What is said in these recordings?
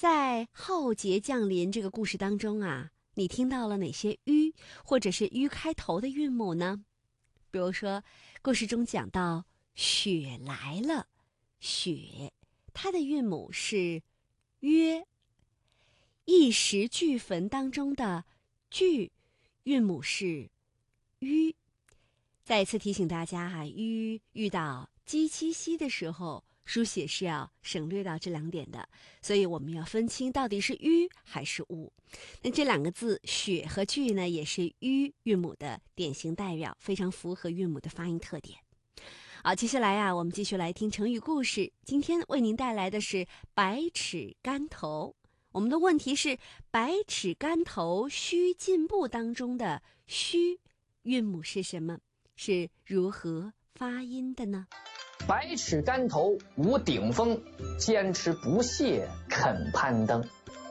在浩劫降临这个故事当中啊，你听到了哪些吁或者是吁开头的韵母呢？比如说，故事中讲到雪来了，雪，它的韵母是约。一石俱焚当中的俱，韵母是吁。再一次提醒大家哈，吁遇到鸡七夕的时候，书写是要省略到这2点的，所以我们要分清到底是吁还是吾。那这2个字雪和俱呢，也是吁韵母的典型代表，非常符合韵母的发音特点。好，接下来啊，我们继续来听成语故事。今天为您带来的是百尺竿头。我们的问题是百尺竿头须进步当中的须韵母是什么？是如何发音的呢？ 百尺竿头无顶峰，坚持不懈肯攀登。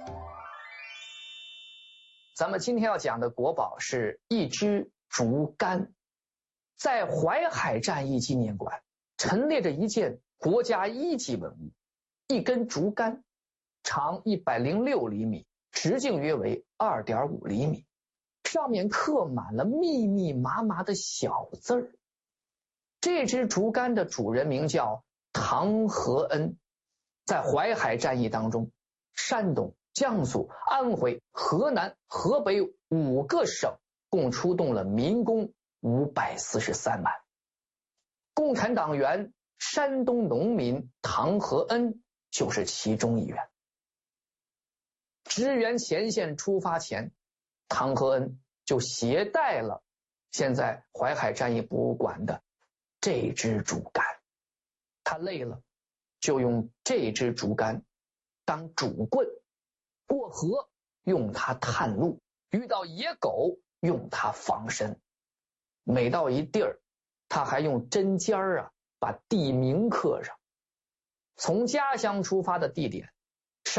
咱们今天要讲的国宝是一支竹竿。在淮海战役纪念馆陈列着一件国家一级文物，一根竹竿，长106厘米，直径约为2.5厘米，上面刻满了密密麻麻的小字儿。这支竹竿的主人名叫唐和恩，在淮海战役当中，山东、江苏、安徽、河南、河北5个省共出动了民工543万。共产党员山东农民唐和恩就是其中一员。支援前线出发前，唐和恩就携带了现在淮海战役博物馆的这支竹竿。他累了，就用这支竹竿当主棍，过河用它探路，遇到野狗用它防身。每到一地儿，他还用针尖把地名刻上。从家乡出发的地点